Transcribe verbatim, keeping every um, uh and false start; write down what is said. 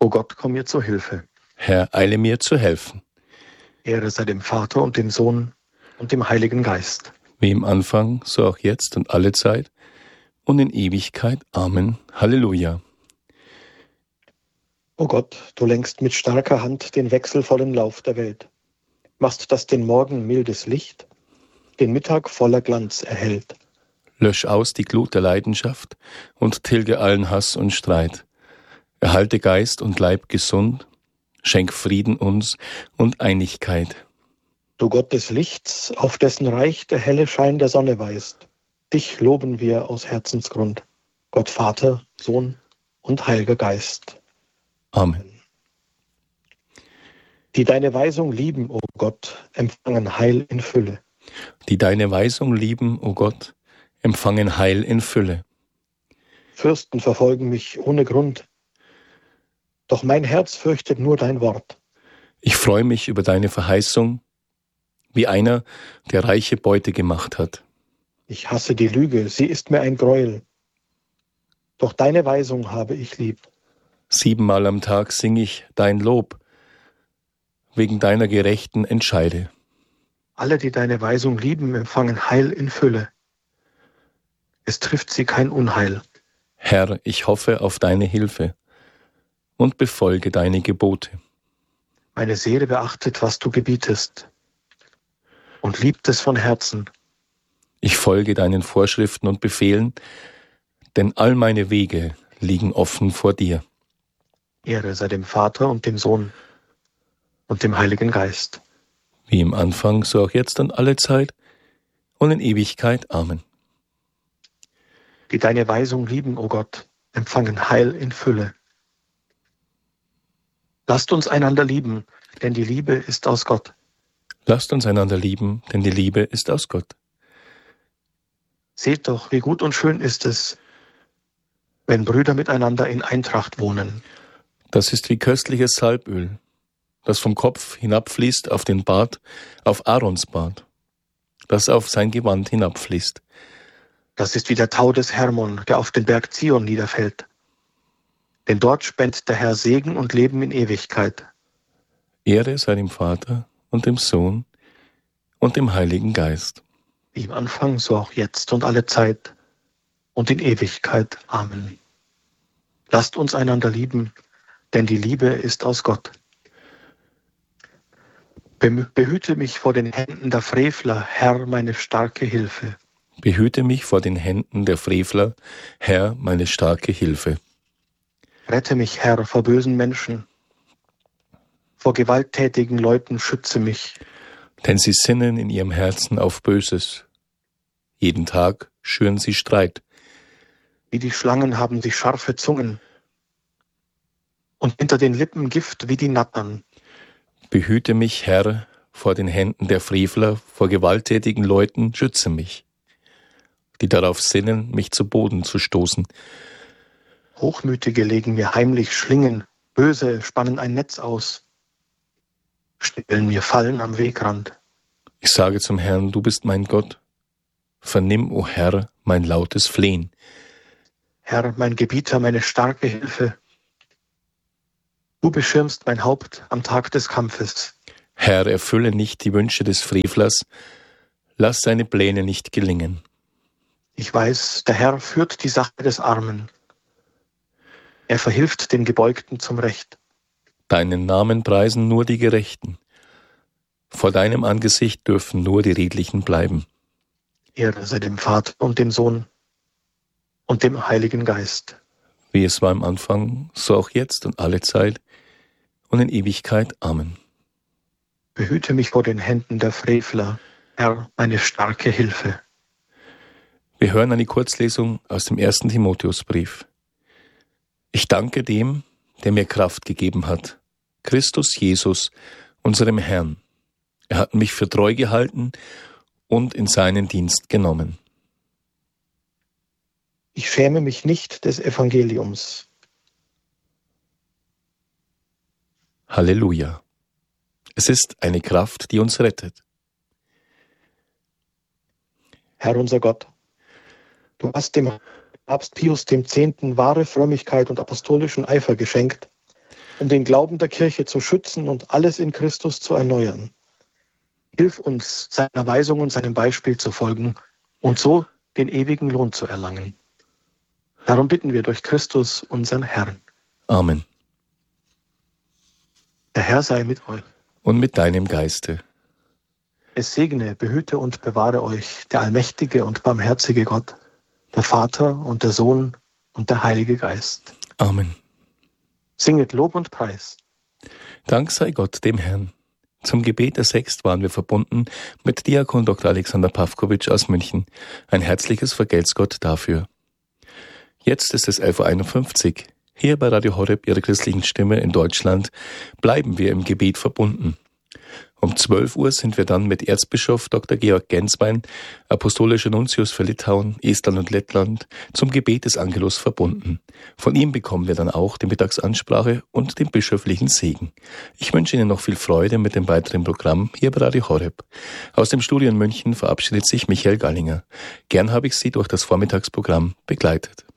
O Gott, komm mir zur Hilfe. Herr, eile mir zu helfen. Ehre sei dem Vater und dem Sohn und dem Heiligen Geist. Wie im Anfang, so auch jetzt und alle Zeit und in Ewigkeit. Amen. Halleluja. O Gott, du lenkst mit starker Hand den wechselvollen Lauf der Welt, machst, dass den Morgen mildes Licht, den Mittag voller Glanz erhellt. Lösch aus die Glut der Leidenschaft und tilge allen Hass und Streit. Erhalte Geist und Leib gesund, schenk Frieden uns und Einigkeit. Du Gott des Lichts, auf dessen Reich der helle Schein der Sonne weist, dich loben wir aus Herzensgrund, Gott Vater, Sohn und Heiliger Geist. Amen. Die deine Weisung lieben, o Gott, empfangen Heil in Fülle. Die deine Weisung lieben, o Gott, empfangen Heil in Fülle. Fürsten verfolgen mich ohne Grund, doch mein Herz fürchtet nur dein Wort. Ich freue mich über deine Verheißung, wie einer, der reiche Beute gemacht hat. Ich hasse die Lüge, sie ist mir ein Gräuel. Doch deine Weisung habe ich lieb. Siebenmal am Tag sing ich dein Lob, wegen deiner gerechten Entscheide. Alle, die deine Weisung lieben, empfangen Heil in Fülle. Es trifft sie kein Unheil. Herr, ich hoffe auf deine Hilfe und befolge deine Gebote. Meine Seele beachtet, was du gebietest und liebt es von Herzen. Ich folge deinen Vorschriften und Befehlen, denn all meine Wege liegen offen vor dir. Ehre sei dem Vater und dem Sohn und dem Heiligen Geist. Wie im Anfang, so auch jetzt und alle Zeit und in Ewigkeit. Amen. Die deine Weisung lieben, o Gott, empfangen Heil in Fülle. Lasst uns einander lieben, denn die Liebe ist aus Gott. Lasst uns einander lieben, denn die Liebe ist aus Gott. Seht doch, wie gut und schön ist es, wenn Brüder miteinander in Eintracht wohnen. Das ist wie köstliches Salböl, das vom Kopf hinabfließt auf den Bart, auf Aarons Bart, das auf sein Gewand hinabfließt. Das ist wie der Tau des Hermon, der auf den Berg Zion niederfällt. Denn dort spendet der Herr Segen und Leben in Ewigkeit. Ehre sei dem Vater und dem Sohn und dem Heiligen Geist. Wie im Anfang, so auch jetzt und alle Zeit und in Ewigkeit. Amen. Lasst uns einander lieben, denn die Liebe ist aus Gott. Behüte mich vor den Händen der Frevler, Herr, meine starke Hilfe. Behüte mich vor den Händen der Frevler, Herr, meine starke Hilfe. Rette mich, Herr, vor bösen Menschen. Vor gewalttätigen Leuten schütze mich. Denn sie sinnen in ihrem Herzen auf Böses. Jeden Tag schüren sie Streit. Wie die Schlangen haben sie scharfe Zungen und hinter den Lippen Gift wie die Nattern. Behüte mich, Herr, vor den Händen der Frevler, vor gewalttätigen Leuten schütze mich, die darauf sinnen, mich zu Boden zu stoßen. Hochmütige legen mir heimlich Schlingen, Böse spannen ein Netz aus, stellen mir Fallen am Wegrand. Ich sage zum Herrn, du bist mein Gott. Vernimm, o Herr, mein lautes Flehen. Herr, mein Gebieter, meine starke Hilfe. Du beschirmst mein Haupt am Tag des Kampfes. Herr, erfülle nicht die Wünsche des Frevlers, lass seine Pläne nicht gelingen. Ich weiß, der Herr führt die Sache des Armen. Er verhilft den Gebeugten zum Recht. Deinen Namen preisen nur die Gerechten. Vor deinem Angesicht dürfen nur die Redlichen bleiben. Ehre sei dem Vater und dem Sohn und dem Heiligen Geist. Wie es war am Anfang, so auch jetzt und alle Zeit und in Ewigkeit. Amen. Behüte mich vor den Händen der Frevler, Herr, meine starke Hilfe. Wir hören eine Kurzlesung aus dem ersten Timotheusbrief. Ich danke dem, der mir Kraft gegeben hat, Christus Jesus, unserem Herrn. Er hat mich für treu gehalten und in seinen Dienst genommen. Ich schäme mich nicht des Evangeliums. Halleluja. Es ist eine Kraft, die uns rettet. Herr unser Gott, du hast dem Papst Pius dem Zehnten wahre Frömmigkeit und apostolischen Eifer geschenkt um den Glauben der Kirche zu schützen und alles in Christus zu erneuern. Hilf uns, seiner Weisung und seinem Beispiel zu folgen und so den ewigen Lohn zu erlangen. Darum bitten wir durch Christus, unseren Herrn. Amen. Der Herr sei mit euch. Und mit deinem Geiste. Es segne, behüte und bewahre euch der allmächtige und barmherzige Gott, der Vater und der Sohn und der Heilige Geist. Amen. Singet Lob und Preis. Dank sei Gott dem Herrn. Zum Gebet der Sext waren wir verbunden mit Diakon Doktor Alexander Pawkowitsch aus München. Ein herzliches Vergelt's Gott dafür. Jetzt ist es elf Uhr einundfünfzig. Hier bei Radio Horeb, Ihrer christlichen Stimme in Deutschland, bleiben wir im Gebet verbunden. Um zwölf Uhr sind wir dann mit Erzbischof Doktor Georg Genswein, apostolischer Nuntius für Litauen, Estland und Lettland, zum Gebet des Angelus verbunden. Von ihm bekommen wir dann auch die Mittagsansprache und den bischöflichen Segen. Ich wünsche Ihnen noch viel Freude mit dem weiteren Programm hier bei Radio Horeb. Aus dem Studio in München verabschiedet sich Michael Gallinger. Gern habe ich Sie durch das Vormittagsprogramm begleitet.